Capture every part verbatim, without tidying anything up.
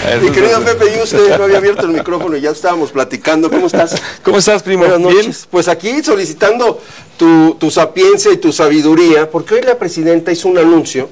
Mi querido Pepe, y usted no había abierto el micrófono y ya estábamos platicando. ¿Cómo estás? ¿Cómo estás, primo? Buenas noches. ¿Bien? Pues aquí solicitando tu, tu sapiencia y tu sabiduría, porque hoy la presidenta hizo un anuncio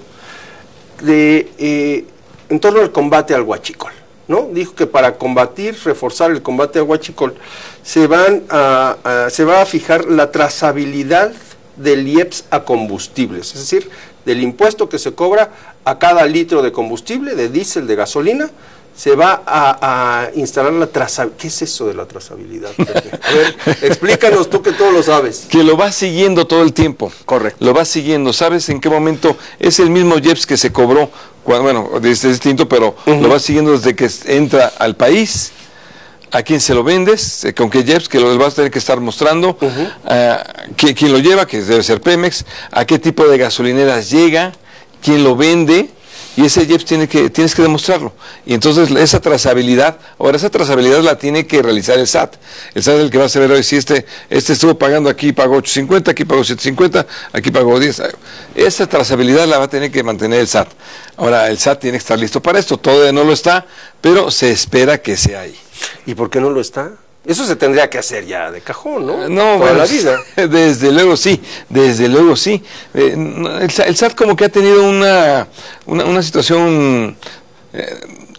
de eh, en torno al combate al huachicol, ¿no? Dijo que para combatir, reforzar el combate al huachicol, se, van a, a, se va a fijar la trazabilidad del I E P S a combustibles, es decir, del impuesto que se cobra a cada litro de combustible, de diésel, de gasolina, se va a, a instalar la trazabilidad. ¿Qué es eso de la trazabilidad, Pepe? A ver, explícanos tú que todo lo sabes. Que lo vas siguiendo todo el tiempo. Correcto. Lo vas siguiendo, ¿sabes en qué momento? Es el mismo I E P S que se cobró, cuando, bueno, es distinto, pero uh-huh. lo vas siguiendo desde que entra al país, a quién se lo vendes, con qué I E P S, que lo vas a tener que estar mostrando, uh-huh. uh, quién, quién lo lleva, que debe ser Pemex, a qué tipo de gasolineras llega, quién lo vende, y ese I E P S tiene que, tienes que demostrarlo. Y entonces esa trazabilidad, ahora esa trazabilidad la tiene que realizar el S A T. El S A T es el que va a saber hoy si este, este estuvo pagando aquí, pagó ocho cincuenta, aquí pagó siete cincuenta, aquí pagó diez. Esa trazabilidad la va a tener que mantener el S A T. Ahora el S A T tiene que estar listo para esto, todavía no lo está, pero se espera que sea ahí. ¿Y por qué no lo está? Eso se tendría que hacer ya de cajón, ¿no? No, toda bueno, la vida. Desde luego sí, desde luego sí. Eh, el, el S A T como que ha tenido una, una, una situación eh,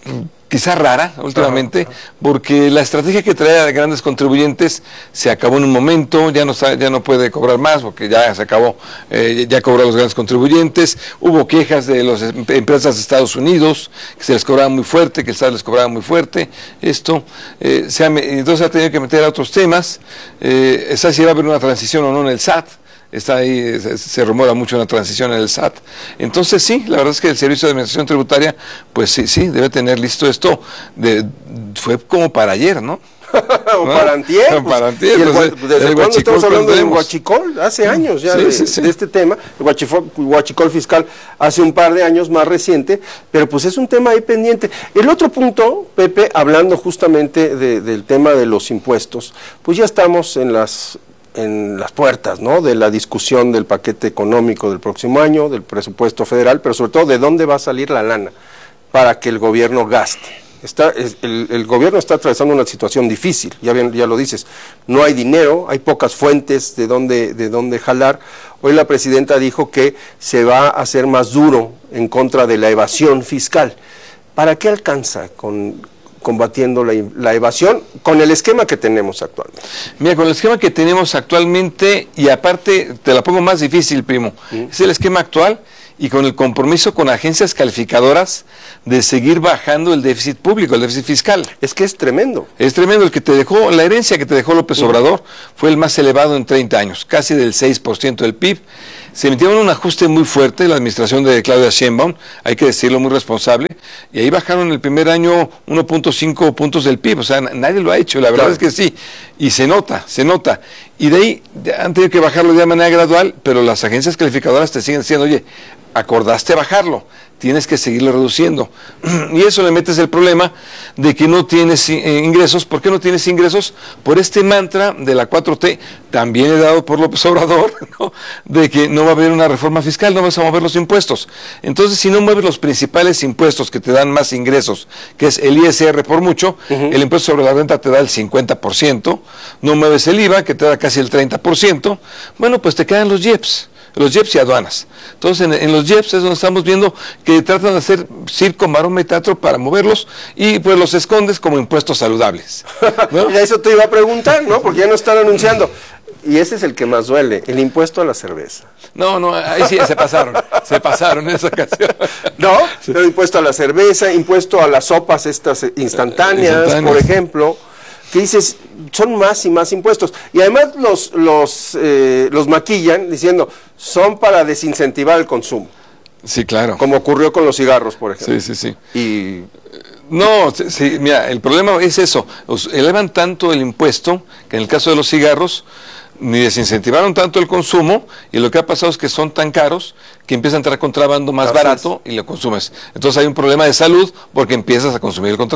quizá rara últimamente, ajá, ajá. porque la estrategia que traía de grandes contribuyentes se acabó en un momento, ya no está, ya no puede cobrar más porque ya se acabó, eh, ya cobró a los grandes contribuyentes. Hubo quejas de las empresas de Estados Unidos que se les cobraba muy fuerte, que el S A T les cobraba muy fuerte. Esto, eh, se ha, entonces ha tenido que meter a otros temas. Eh, esa si va a haber una transición o no en el S A T. Está ahí, se, se rumora mucho una transición en el S A T. Entonces sí, la verdad es que el Servicio de Administración Tributaria, pues sí, sí, debe tener listo esto. De, fue como para ayer, ¿no? o ¿no? para antier. Pues, para antier. El, Pues, ¿Desde el cuándo estamos hablando tenemos. de huachicol? Hace años ya sí, de, sí, sí. de este tema. El huachicol, huachicol fiscal hace un par de años, más reciente, pero pues es un tema ahí pendiente. El otro punto, Pepe, hablando justamente de, del tema de los impuestos, pues ya estamos en las... en las puertas, ¿no?, de la discusión del paquete económico del próximo año, del presupuesto federal, pero sobre todo de dónde va a salir la lana para que el gobierno gaste. Está, el, el gobierno está atravesando una situación difícil, ya, bien, ya lo dices, no hay dinero, hay pocas fuentes de dónde, de dónde jalar. Hoy la presidenta dijo que se va a hacer más duro en contra de la evasión fiscal. ¿Para qué alcanza con... combatiendo la, la evasión con el esquema que tenemos actualmente? Mira, con el esquema que tenemos actualmente, y aparte te la pongo más difícil, primo, ¿Mm? es el esquema actual y con el compromiso con agencias calificadoras de seguir bajando el déficit público, el déficit fiscal. Es que es tremendo. Es tremendo. El que te dejó, la herencia que te dejó López ¿Mm? Obrador fue el más elevado en treinta años, casi del seis por ciento del P I B. Se metieron un ajuste muy fuerte, la administración de Claudia Sheinbaum, hay que decirlo, muy responsable, y ahí bajaron el primer año uno punto cinco puntos del P I B, o sea, nadie lo ha hecho, la verdad claro. es que sí, y se nota, se nota, y de ahí han tenido que bajarlo de manera gradual, pero las agencias calificadoras te siguen diciendo, oye, acordaste bajarlo, tienes que seguirlo reduciendo, y eso le metes el problema de que no tienes eh, ingresos. ¿Por qué no tienes ingresos? Por este mantra de la cuatro T, también he dado por López Obrador, ¿no?, de que no va a haber una reforma fiscal, no vas a mover los impuestos. Entonces, si no mueves los principales impuestos que te dan más ingresos, que es el I S R por mucho, uh-huh. el impuesto sobre la renta te da el cincuenta por ciento, no mueves el I V A, que te da casi el treinta por ciento, bueno, pues te quedan los I E P S. Los I E P S y aduanas. Entonces, en, en los I E P S es donde estamos viendo que tratan de hacer circo, maroma y teatro para moverlos y pues los escondes como impuestos saludables, ¿no? Y a eso te iba a preguntar, ¿no? Porque ya no están anunciando. Y ese es el que más duele, el impuesto a la cerveza. No, no, ahí sí se pasaron, se pasaron en esa ocasión. ¿No? Sí. Pero impuesto a la cerveza, impuesto a las sopas estas instantáneas, instantáneas. por ejemplo, que dices, son más y más impuestos. Y además los, los, eh, los maquillan diciendo, son para desincentivar el consumo. Sí, claro. Como ocurrió con los cigarros, por ejemplo. Sí, sí, sí. Y... No, sí, mira, el problema es eso, elevan tanto el impuesto, que en el caso de los cigarros, ni desincentivaron tanto el consumo, y lo que ha pasado es que son tan caros que empieza a entrar contrabando más Así barato es. y lo consumes. Entonces hay un problema de salud porque empiezas a consumir el contrabando.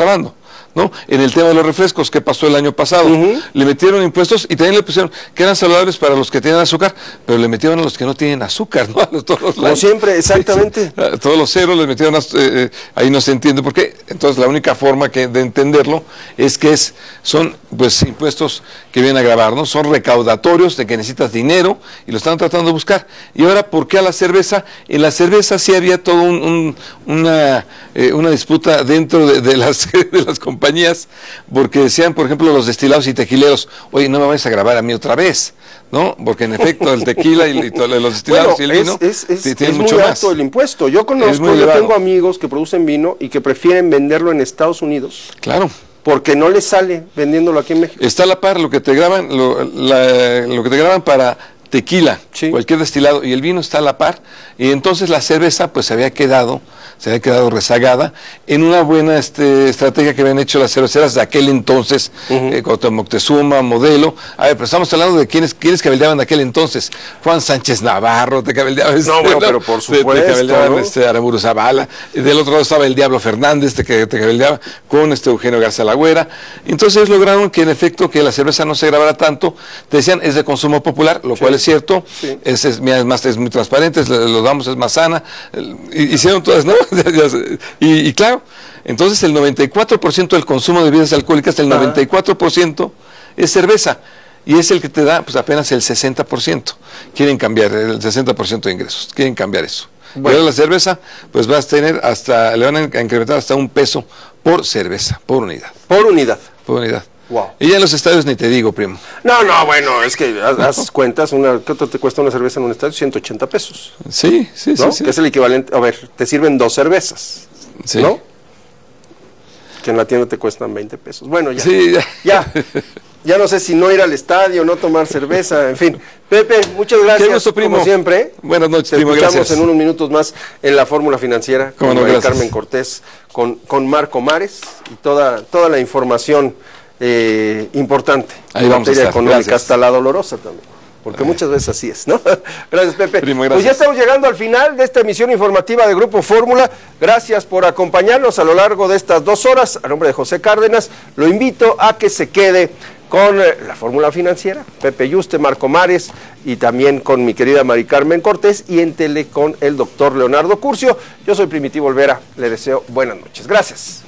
¿no? En el tema de los refrescos, ¿qué pasó el año pasado? Uh-huh. Le metieron impuestos y también le pusieron que eran saludables para los que tienen azúcar, pero le metieron a los que no tienen azúcar, ¿no? A los, todos los Como siempre, exactamente. A todos los ceros les metieron, a, eh, ahí no se entiende por qué. Entonces la única forma que, de entenderlo es que es, son pues impuestos que vienen a grabar, ¿no? Son recaudatorios de que necesitas dinero y lo están tratando de buscar. Y ahora, ¿por qué a la cerveza? En la cerveza sí había todo un, un, una, eh, una disputa dentro de, de, las, de las compañías, porque decían, por ejemplo, los destilados y tequileros, oye, no me vayas a grabar a mí otra vez, ¿no? Porque en efecto el tequila y, y todo, los destilados bueno, y el vino es, es, es, tienen es mucho muy más. alto el impuesto. Yo conozco, yo tengo amigos que producen vino y que prefieren venderlo en Estados Unidos. Claro. Porque no les sale vendiéndolo aquí en México. Está a la par lo que te graban, lo, la, lo que te graban para tequila, sí. Cualquier destilado, y el vino está a la par, y entonces la cerveza pues se había quedado, se había quedado rezagada en una buena este, estrategia que habían hecho las cerveceras de aquel entonces, uh-huh. eh, con Moctezuma, Modelo. A ver, pero estamos hablando de quiénes, quiénes cabeldeaban de aquel entonces. Juan Sánchez Navarro, te cabeldeaba. No, este, bueno, pero por supuesto. Te, te cabeldeaban ¿no? este, Aramburu Zavala, del otro lado estaba el Diablo Fernández, te, te cabeldeaba con este Eugenio Garza Lagüera. Entonces lograron que en efecto que la cerveza no se grabara tanto, te decían es de consumo popular, lo sí. cual es cierto, sí. es, es, es, más, es muy transparente, es, lo damos, es más sana, hicieron todas, ¿no? y, y claro, entonces el noventa y cuatro por ciento del consumo de bebidas alcohólicas, el noventa y cuatro por ciento es cerveza, y es el que te da pues apenas el sesenta por ciento. Quieren cambiar el sesenta por ciento de ingresos, quieren cambiar eso. Bueno. Y ahora la cerveza, pues vas a tener hasta, le van a incrementar hasta un peso por cerveza, por unidad. Por unidad. Por unidad. Wow. Y ya en los estadios ni te digo, primo. No, no, bueno, es que haz cuentas, una, ¿cuánto te cuesta una cerveza en un estadio? ciento ochenta pesos. Sí, sí, ¿no? sí, sí. Que es el equivalente, a ver, te sirven dos cervezas, sí. ¿no? Que en la tienda te cuestan veinte pesos. Bueno, ya, sí, ya. ya, ya no sé si no ir al estadio, no tomar cerveza, en fin. Pepe, muchas gracias, gusto, primo. como siempre. Buenas noches, te primo, escuchamos gracias. en unos minutos más en la Fórmula Financiera con no, María Carmen Cortés, con, con Marco Mares y toda, toda la información Eh, importante ahí en vamos materia a estar. económica, Gracias. hasta la dolorosa también, porque muchas veces así es, ¿no? Gracias, Pepe. Primo, gracias. Pues ya estamos llegando al final de esta emisión informativa de Grupo Fórmula. Gracias por acompañarnos a lo largo de estas dos horas. A nombre de José Cárdenas, lo invito a que se quede con eh, la Fórmula Financiera, Pepe Yuste, Marco Mares y también con mi querida Mari Carmen Cortés, y en tele con el doctor Leonardo Curcio. Yo soy Primitivo Olvera, le deseo buenas noches. Gracias.